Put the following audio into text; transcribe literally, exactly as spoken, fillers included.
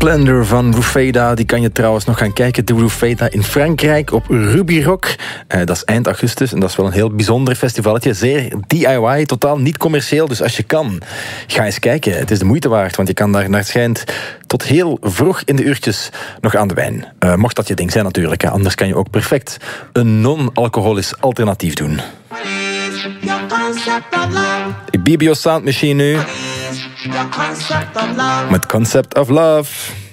Splendor van Rufeda. Die kan je trouwens nog gaan kijken. De Rufeda in Frankrijk op Ruby Rock. Uh, dat is eind augustus en dat is wel een heel bijzonder festivalletje. Zeer D I Y, totaal niet commercieel. Dus als je kan, ga eens kijken. Het is de moeite waard, want je kan daar naar het schijnt tot heel vroeg in de uurtjes nog aan de wijn. Uh, mocht dat je ding zijn natuurlijk. Hè. Anders kan je ook perfect een non-alcoholisch alternatief doen. B B O Sound Machine nu. Met Concept of Love.